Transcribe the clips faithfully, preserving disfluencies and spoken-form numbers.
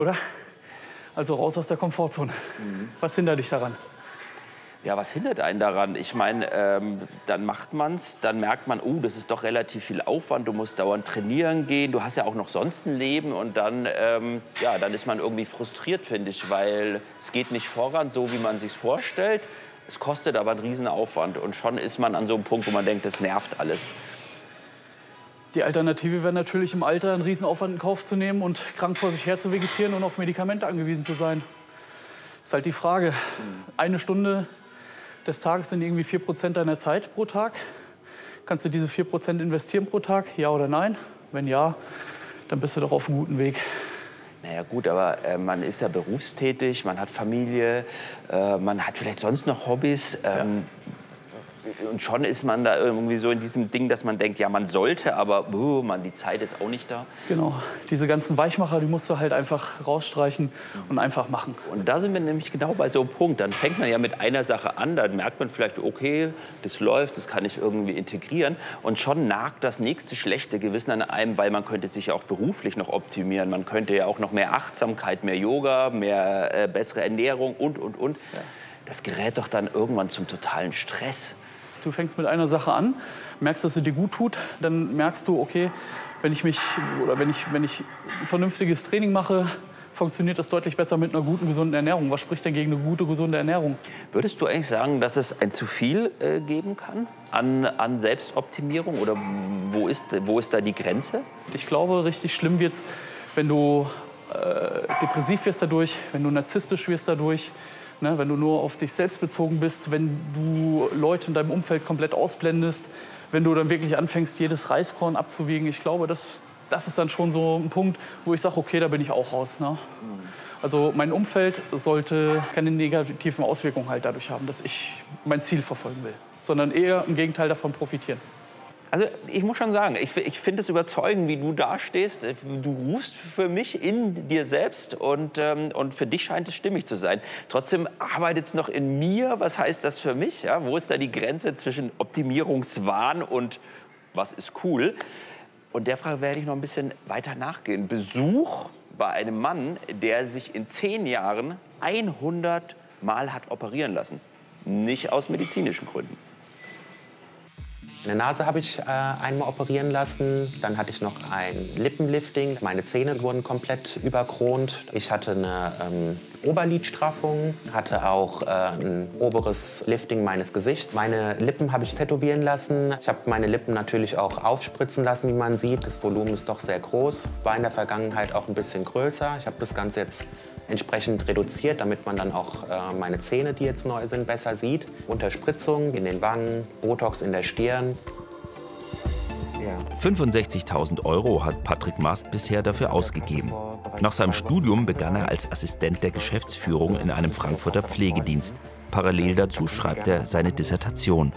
Oder? Also raus aus der Komfortzone. Mhm. Was hindert dich daran? Ja, was hindert einen daran? Ich meine, ähm, dann macht man's, dann merkt man, oh, das ist doch relativ viel Aufwand, du musst dauernd trainieren gehen, du hast ja auch noch sonst ein Leben und dann, ähm, ja, dann ist man irgendwie frustriert, finde ich, weil es geht nicht voran, so wie man sich's vorstellt. Es kostet aber einen riesen Aufwand und schon ist man an so einem Punkt, wo man denkt, das nervt alles. Die Alternative wäre natürlich im Alter einen Riesenaufwand in Kauf zu nehmen und krank vor sich her zu vegetieren und auf Medikamente angewiesen zu sein. Das ist halt die Frage. Eine Stunde des Tages sind irgendwie vier Prozent deiner Zeit pro Tag. Kannst du diese vier Prozent investieren pro Tag? Ja oder nein? Wenn ja, dann bist du doch auf einem guten Weg. Naja gut, aber äh, man ist ja berufstätig, man hat Familie, äh, man hat vielleicht sonst noch Hobbys. Ähm, ja. Und schon ist man da irgendwie so in diesem Ding, dass man denkt, ja, man sollte, aber oh, man, die Zeit ist auch nicht da. Genau, diese ganzen Weichmacher, die musst du halt einfach rausstreichen und einfach machen. Und da sind wir nämlich genau bei so einem Punkt. Dann fängt man ja mit einer Sache an, dann merkt man vielleicht, okay, das läuft, das kann ich irgendwie integrieren. Und schon nagt das nächste schlechte Gewissen an einem, weil man könnte sich ja auch beruflich noch optimieren. Man könnte ja auch noch mehr Achtsamkeit, mehr Yoga, mehr äh, bessere Ernährung und, und, und. Ja. Das gerät doch dann irgendwann zum totalen Stress. Du fängst mit einer Sache an, merkst, dass sie dir gut tut, dann merkst du, okay, wenn ich mich oder wenn ich, wenn ich ein vernünftiges Training mache, funktioniert das deutlich besser mit einer guten, gesunden Ernährung. Was spricht denn gegen eine gute, gesunde Ernährung? Würdest du eigentlich sagen, dass es ein zu viel äh, geben kann an, an Selbstoptimierung? Oder wo ist, wo ist da die Grenze? Ich glaube, richtig schlimm wird's, wenn du äh, depressiv wirst dadurch, wenn du narzisstisch wirst dadurch. Ne, wenn du nur auf dich selbst bezogen bist, wenn du Leute in deinem Umfeld komplett ausblendest, wenn du dann wirklich anfängst, jedes Reiskorn abzuwiegen. Ich glaube, das, das ist dann schon so ein Punkt, wo ich sage, okay, da bin ich auch raus. Ne? Also mein Umfeld sollte keine negativen Auswirkungen halt dadurch haben, dass ich mein Ziel verfolgen will, sondern eher im Gegenteil davon profitieren. Also ich muss schon sagen, ich, ich finde es überzeugend, wie du da stehst. Du rufst für mich in dir selbst und, ähm, und für dich scheint es stimmig zu sein. Trotzdem arbeitet es noch in mir. Was heißt das für mich? Ja, wo ist da die Grenze zwischen Optimierungswahn und was ist cool? Und der Frage werde ich noch ein bisschen weiter nachgehen. Besuch bei einem Mann, der sich in zehn Jahren hundert Mal hat operieren lassen. Nicht aus medizinischen Gründen. Meine Nase habe ich äh, einmal operieren lassen, dann hatte ich noch ein Lippenlifting. Meine Zähne wurden komplett überkront. Ich hatte eine ähm, Oberlidstraffung, hatte auch äh, ein oberes Lifting meines Gesichts. Meine Lippen habe ich tätowieren lassen. Ich habe meine Lippen natürlich auch aufspritzen lassen, wie man sieht. Das Volumen ist doch sehr groß, war in der Vergangenheit auch ein bisschen größer. Ich habe das Ganze jetzt entsprechend reduziert, damit man dann auch äh, meine Zähne, die jetzt neu sind, besser sieht. Unterspritzung in den Wangen, Botox in der Stirn. Ja. fünfundsechzigtausend Euro hat Patrick Mast bisher dafür ausgegeben. Nach seinem Studium begann er als Assistent der Geschäftsführung in einem Frankfurter Pflegedienst. Parallel dazu schreibt er seine Dissertation.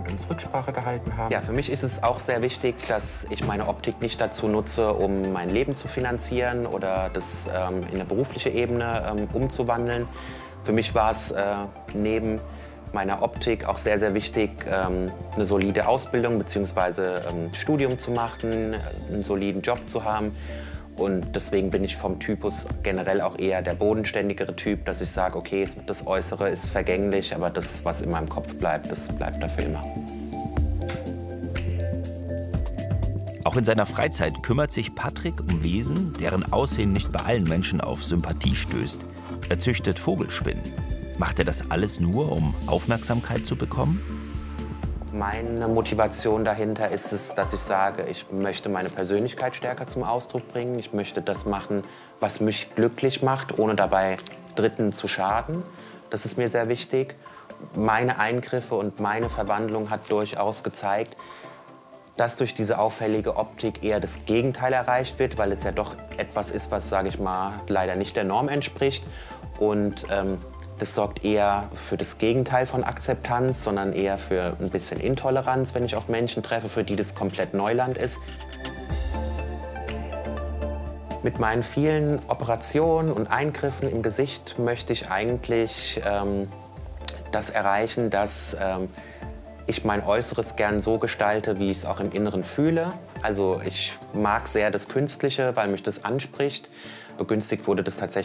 Ja, für mich ist es auch sehr wichtig, dass ich meine Optik nicht dazu nutze, um mein Leben zu finanzieren oder das ähm, in eine berufliche Ebene ähm, umzuwandeln. Für mich war es äh, neben meiner Optik auch sehr, sehr wichtig, ähm, eine solide Ausbildung bzw. ähm, Studium zu machen, einen soliden Job zu haben. Und deswegen bin ich vom Typus generell auch eher der bodenständigere Typ, dass ich sage, okay, das Äußere ist vergänglich, aber das, was in meinem Kopf bleibt, das bleibt dafür immer. Auch in seiner Freizeit kümmert sich Patrick um Wesen, deren Aussehen nicht bei allen Menschen auf Sympathie stößt. Er züchtet Vogelspinnen. Macht er das alles nur, um Aufmerksamkeit zu bekommen? Meine Motivation dahinter ist es, dass ich sage, ich möchte meine Persönlichkeit stärker zum Ausdruck bringen. Ich möchte das machen, was mich glücklich macht, ohne dabei Dritten zu schaden. Das ist mir sehr wichtig. Meine Eingriffe und meine Verwandlung hat durchaus gezeigt, dass durch diese auffällige Optik eher das Gegenteil erreicht wird, weil es ja doch etwas ist, was, sage ich mal, leider nicht der Norm entspricht. Und ähm, das sorgt eher für das Gegenteil von Akzeptanz, sondern eher für ein bisschen Intoleranz, wenn ich auf Menschen treffe, für die das komplett Neuland ist. Mit meinen vielen Operationen und Eingriffen im Gesicht möchte ich eigentlich ähm, das erreichen, dass ähm, ich mein Äußeres gern so gestalte, wie ich es auch im Inneren fühle. Also ich mag sehr das Künstliche, weil mich das anspricht. begünstigt wurde das tatsächlich